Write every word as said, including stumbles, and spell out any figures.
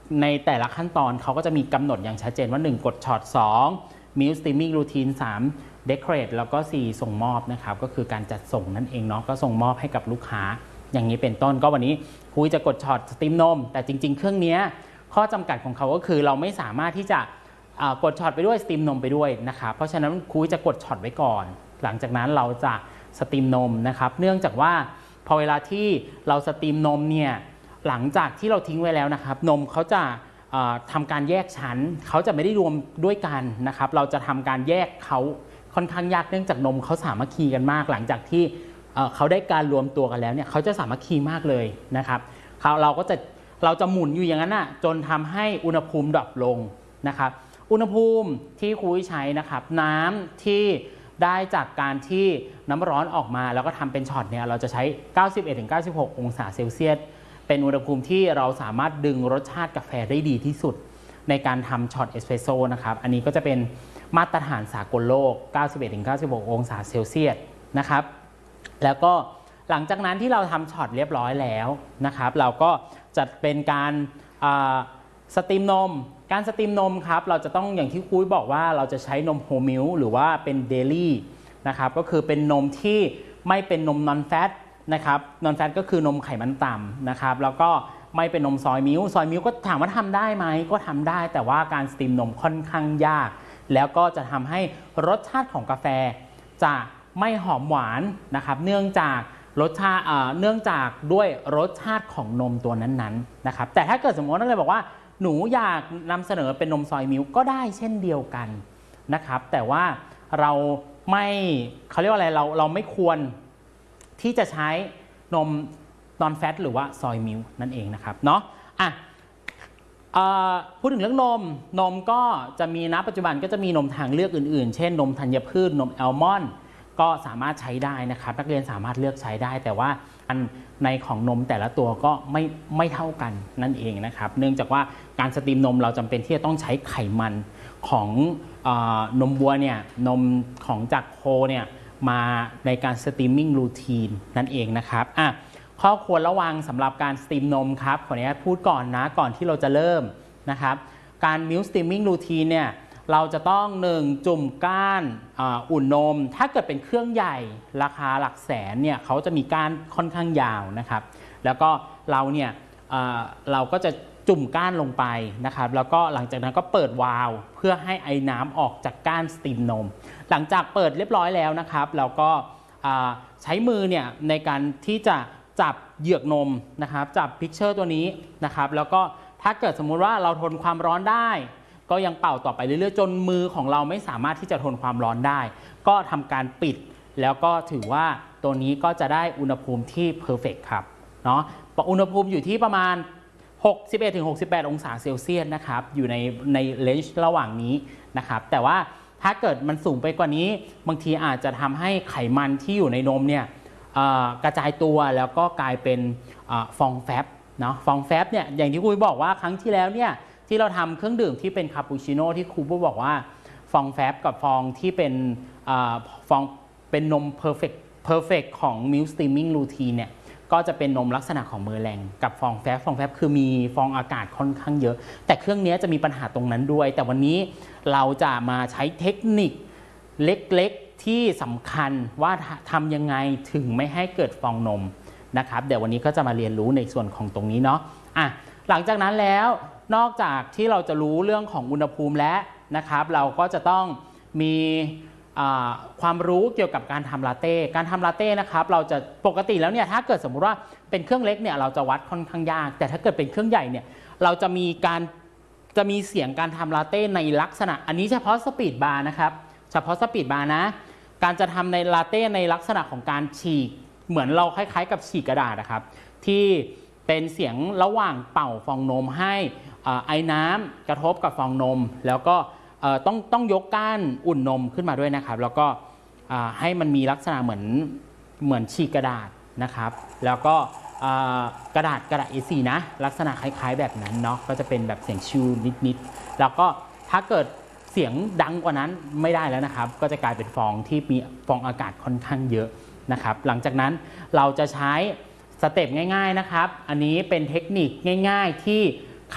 ในแต่ละขั้นตอนเขาก็จะมีกำหนดอย่างชัดเจนว่าหนึ่งกดช็อตสอง Milk Steaming Routine สาม Decorate แล้วก็สี่ส่งมอบนะครับก็คือการจัดส่งนั่นเองเนาะก็ส่งมอบให้กับลูกค้าอย่างนี้เป็นต้นก็วันนี้คุยจะกดช็อตสตรีมนมแต่จริงๆเครื่องนี้ข้อจำกัดของเขาก็คือเราไม่สามารถที่จะกดช็อตไปด้วยสตรีมนมไปด้วยนะครับเพราะฉะนั้นคุยจะกดช็อตไว้ก่อนหลังจากนั้นเราจะสตรีมนมนะครับเนื่องจากว่าพอเวลาที่เราสตรีมนมเนี่ยหลังจากที่เราทิ้งไว้แล้วนะครับนมเขาจะทำการแยกชั้นเขาจะไม่ได้รวมด้วยกันนะครับเราจะทำการแยกเขาค่อนข้างยากเนื่องจากนมเขาสามัคคีกันมากหลังจากที่เขาได้การรวมตัวกันแล้วเนี่ยเขาจะสามัคคีมากเลยนะครับเราก็จะเราจะหมุนอยู่อย่างนั้นนะจนทำให้อุณหภูมิดรอปลงนะครับอุณหภูมิที่คุยใช้นะครับน้ำที่ได้จากการที่น้ำร้อนออกมาแล้วก็ทำเป็นช็อตเนี่ยเราจะใช้ เก้าสิบเอ็ดถึงเก้าสิบหก องศาเซลเซียสเป็นอุณหภูมิที่เราสามารถดึงรสชาติกาแฟได้ดีที่สุดในการทำช็อตเอสเปรสโซ่นะครับอันนี้ก็จะเป็นมาตรฐานสากลโลก เก้าสิบเอ็ดถึงเก้าสิบหก องศาเซลเซียสนะครับแล้วก็หลังจากนั้นที่เราทำช็อตเรียบร้อยแล้วนะครับเราก็จะเป็นการสตรีมนมการสตรีมนมครับเราจะต้องอย่างที่คุยบอกว่าเราจะใช้นมโฮลมิลค์หรือว่าเป็นเดลี่นะครับก็คือเป็นนมที่ไม่เป็นนมนอนแฟตนะครับนอนแฟตก็คือนมไขมันต่ำนะครับแล้วก็ไม่เป็นนมซอยมิลค์ซอยมิลค์ก็ถามว่าทำได้ไหมก็ทำได้แต่ว่าการสตรีมนมค่อนข้างยากแล้วก็จะทำให้รสชาติของกาแฟจะไม่หอมหวานนะครับเนื่องจากรสชาติเนื่องจากด้วยรสชาติของนมตัวนั้นๆนะครับแต่ถ้าเกิดสมมติว่าเราบอกว่าหนูอยากนำเสนอเป็นนมซอยมิลค์ก็ได้เช่นเดียวกันนะครับแต่ว่าเราไม่เขาเรียกว่าอะไรเราเราไม่ควรที่จะใช้นมนอนแฟตหรือว่าซอยมิลค์นั่นเองนะครับเนาะอ่ะพูดถึงเรื่องนมนมก็จะมีณปัจจุบันก็จะมีนมทางเลือกอื่นๆเช่นนมธัญพืชนมแอลมอนด์ก็สามารถใช้ได้นะครับนักเรียนสามารถเลือกใช้ได้แต่ว่าอันในของนมแต่ละตัวก็ไม่ไม่เท่ากันนั่นเองนะครับเนื่องจากว่าการสตรีมนมเราจำเป็นที่จะต้องใช้ไขมันของเอ่อนมวัวเนี่ยนมของจากโคเนี่ยมาในการสตรีมมิ่งรูทีนนั่นเองนะครับอ่ะข้อควรระวังสำหรับการสตรีมนมครับขออนุญาตพูดก่อนนะก่อนที่เราจะเริ่มนะครับการมิลค์สตรีมมิ่งรูทีนเนี่ยเราจะต้องหนึ่งจุ่มก้านอุ่นนมถ้าเกิดเป็นเครื่องใหญ่ราคาหลักแสนเนี่ยเขาจะมีก้านค่อนข้างยาวนะครับแล้วก็เราเนี่ยเราก็จะจุ่มก้านลงไปนะครับแล้วก็หลังจากนั้นก็เปิดวาล์วเพื่อให้ไอ้น้ำออกจากก้านสตรีมนมหลังจากเปิดเรียบร้อยแล้วนะครับเราก็ใช้มือเนี่ยในการที่จะจับเหยือกนมนะครับจับพิกเชอร์ตัวนี้นะครับแล้วก็ถ้าเกิดสมมุติว่าเราทนความร้อนได้ก็ยังเป่าต่อไปเรื่อยๆจนมือของเราไม่สามารถที่จะทนความร้อนได้ก็ทำการปิดแล้วก็ถือว่าตัวนี้ก็จะได้อุณหภูมิที่เพอร์เฟกต์ครับเนาะอุณหภูมิอยู่ที่ประมาณหกสิบเอ็ดถึงหกสิบแปด องศาเซลเซียสนะครับอยู่ในในเลนจ์ระหว่างนี้นะครับแต่ว่าถ้าเกิดมันสูงไปกว่านี้บางทีอาจจะทำให้ไขมันที่อยู่ในนมเนี่ยกระจายตัวแล้วก็กลายเป็นฟองแฟบเนาะฟองแฟบเนี่ยอย่างที่ครูบอกว่าครั้งที่แล้วเนี่ยที่เราทำเครื่องดื่มที่เป็นคาปูชิโน่ที่ครูบอกว่าฟองแฟบกับฟองที่เป็นฟองเป็นนม perfect perfect ของ Milk Steaming Routine เนี่ยก็จะเป็นนมลักษณะของเมอร์แรงกับฟองแฟบฟองแฟบคือมีฟองอากาศค่อนข้างเยอะแต่เครื่องนี้จะมีปัญหาตรงนั้นด้วยแต่วันนี้เราจะมาใช้เทคนิคเล็กๆที่สำคัญว่าทำยังไงถึงไม่ให้เกิดฟองนมนะครับเดี๋ยววันนี้ก็จะมาเรียนรู้ในส่วนของตรงนี้เนาะอ่ะหลังจากนั้นแล้วนอกจากที่เราจะรู้เรื่องของอุณหภูมิแล้วนะครับเราก็จะต้องมีความรู้เกี่ยวกับการทำลาเต้การทำลาเต้นะครับเราจะปกติแล้วเนี่ยถ้าเกิดสมมุติว่าเป็นเครื่องเล็กเนี่ยเราจะวัดค่อนข้างยากแต่ถ้าเกิดเป็นเครื่องใหญ่เนี่ยเราจะมีการจะมีเสียงการทำลาเต้ในลักษณะอันนี้เฉพาะสปีดบาร์นะครับเฉพาะสปีดบาร์นะการจะทำในลาเต้ในลักษณะของการฉีกเหมือนเราคล้ายๆกับฉีกกระดาษนะครับที่เป็นเสียงระหว่างเป่าฟองนมให้ไอ้น้ำกระทบกับฟองนมแล้วก็ต้องต้องยกก้านอุ่นนมขึ้นมาด้วยนะครับแล้วก็ให้มันมีลักษณะเหมือนเหมือนฉีกกระดาษนะครับแล้วก็กระดาษกระดาษ เอ โฟร์ นะลักษณะคล้ายๆแบบนั้นเนาะก็จะเป็นแบบเสียงชิวนิดๆแล้วก็ถ้าเกิดเสียงดังกว่านั้นไม่ได้แล้วนะครับก็จะกลายเป็นฟองที่มีฟองอากาศค่อนข้างเยอะนะครับหลังจากนั้นเราจะใช้สเต็ปง่ายๆนะครับอันนี้เป็นเทคนิคง่ายๆที่